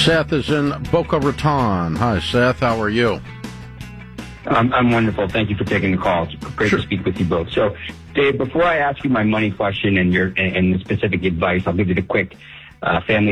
Seth is in Boca Raton. Hi, Seth. How are you? I'm wonderful. Thank you for taking the call. It's great to speak with you both. So, Dave, before I ask you my money question and the specific advice, I'll give you the quick family